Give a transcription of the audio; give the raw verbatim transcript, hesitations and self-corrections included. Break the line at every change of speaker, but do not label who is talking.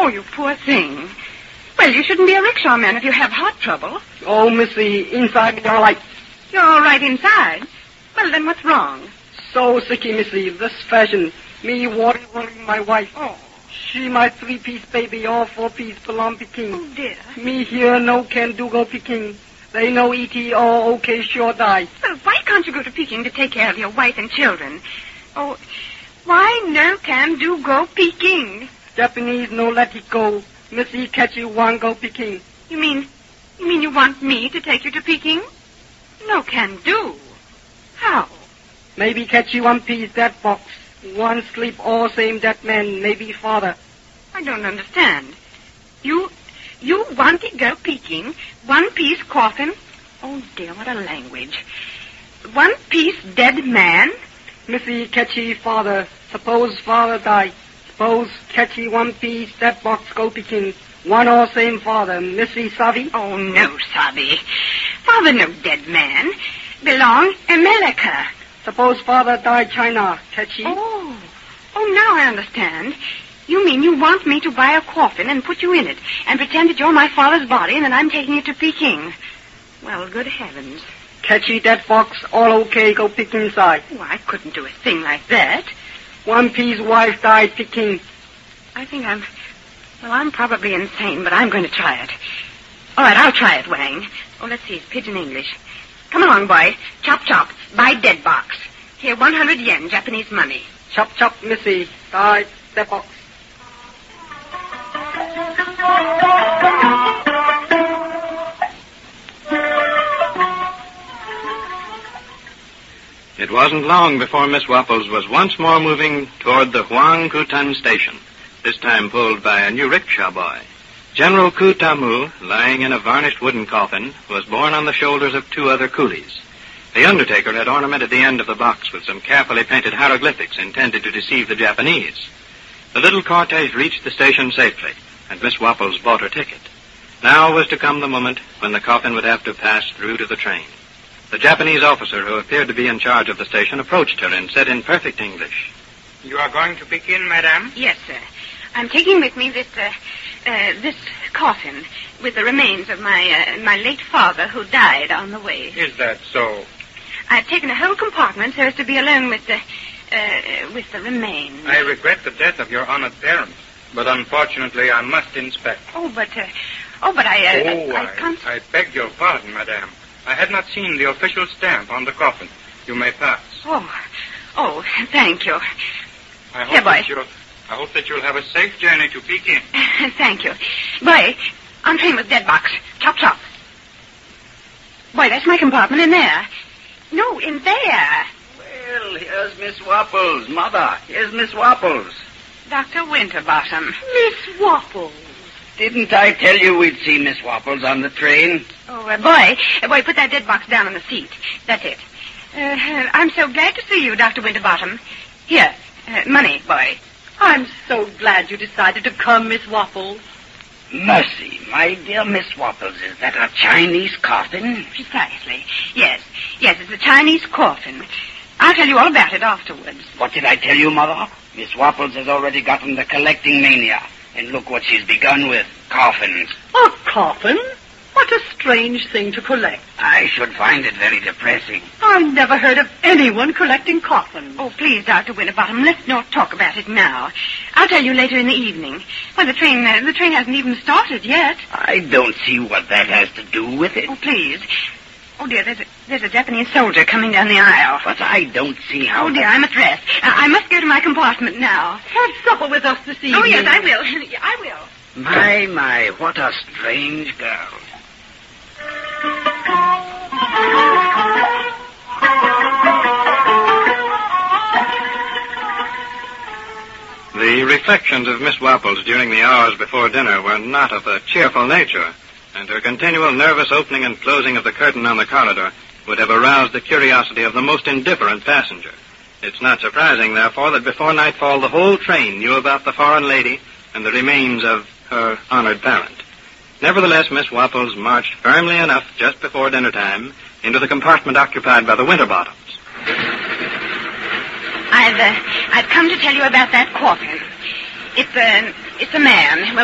Oh, you poor thing. Well, you shouldn't be a rickshaw man if you have heart trouble.
Oh, Missy, inside me all right.
You're all right inside. Well, then what's wrong?
So sicky, Missy, this fashion. Me worry, worrying my wife.
Oh.
She my three-piece baby, all four-piece belong Peking.
Oh, dear.
Me here no can do go Peking. They know E T all okay sure die.
Well, why can't you go to Peking to take care of your wife and children? Oh, why no can do go Peking?
Japanese no let it go. Missy catch you one go Peking.
You mean, you mean you want me to take you to Peking? No can do. How?
Maybe catch you one piece that box. One sleep all same that man, maybe father.
I don't understand. You, you want to go Peking, one piece coffin? Oh, dear, what a language. One piece dead man?
Missy catchy father. Suppose father die. Suppose catchy one piece that box go Peking. One all same father. Missy savvy?
Oh, no, savvy. Father no dead man. Belong America.
Suppose father die China. Catchy?
Oh. Oh, now I understand. You mean you want me to buy a coffin and put you in it and pretend that you're my father's body and that I'm taking it to Peking. Well, good heavens.
Catchy that box, all okay, go Peking inside.
Oh, I couldn't do a thing like that.
One piece wife died Peking.
I think I'm... Well, I'm probably insane, but I'm going to try it. All right, I'll try it, Wang. Oh, let's see, it's pidgin English. Come along, boy. Chop, chop. Buy dead box. Here, one hundred yen, Japanese money.
Chop, chop, Missy. Die, dead box.
It wasn't long before Miss Wapples was once more moving toward the Huang Kutan station, this time pulled by a new rickshaw boy. General Kutamu, lying in a varnished wooden coffin, was borne on the shoulders of two other coolies. The undertaker had ornamented the end of the box with some carefully painted hieroglyphics intended to deceive the Japanese. The little cortege reached the station safely, and Miss Wapples bought her ticket. Now was to come the moment when the coffin would have to pass through to the train. The Japanese officer who appeared to be in charge of the station approached her and said in perfect English,
"You are going to Peking, madame?"
Yes, sir. I'm taking with me this, uh, uh, this coffin with the remains of my, uh, my late father who died on the way.
Is that so?
I've taken a whole compartment so as to be alone with the, uh, with the remains.
I regret the death of your honored parents, but unfortunately I must inspect.
Oh, but, uh, oh, but I, uh,
oh,
I, I
I,
can't...
I beg your pardon, madame. I had not seen the official stamp on the coffin. You may pass.
Oh, oh, thank you.
I hope
Here, boy.
that you'll, I hope that you'll have a safe journey to Peking.
Thank you. Boy, on train with dead box. Chop, chop. Boy, that's my compartment in there. No, in there.
Well, here's Miss Wapples. Mother, here's Miss Wapples.
Doctor Winterbottom.
Miss Wapples.
Didn't I tell you we'd see Miss Wapples on the train?
Oh, uh, boy, uh, boy, put that dead box down on the seat. That's it. Uh, I'm so glad to see you, Doctor Winterbottom. Here, uh, money, boy.
I'm so glad you decided to come, Miss Wapples.
Mercy, my dear Miss Wapples, is that a Chinese coffin?
Precisely. Yes, yes, it's a Chinese coffin. I'll tell you all about it afterwards.
What did I tell you, Mother? Miss Wapples has already gotten the collecting mania. And look what she's begun with, coffins.
A coffin? What a strange thing to collect.
I should find it very depressing.
I never heard of anyone collecting coffins.
Oh, please, Doctor Winterbottom, let's not talk about it now. I'll tell you later in the evening. Well, the train, uh, the train hasn't even started yet.
I don't see what that has to do with it.
Oh, please. Oh, dear, there's a, there's a Japanese soldier coming down the aisle.
But I don't see how...
Oh, dear, I must rest. I, I must go to my compartment now.
Have supper with us this evening.
Oh, yes, I will. I will.
My, my, what a strange girl.
The reflections of Miss Wapples during the hours before dinner were not of a cheerful nature, and her continual nervous opening and closing of the curtain on the corridor would have aroused the curiosity of the most indifferent passenger. It's not surprising, therefore, that before nightfall the whole train knew about the foreign lady and the remains of her honored parent. Nevertheless, Miss Wapples marched firmly enough just before dinner time into the compartment occupied by the Winterbottoms.
I've, uh, I've come to tell you about that coffin. It's a, it's a man. Well,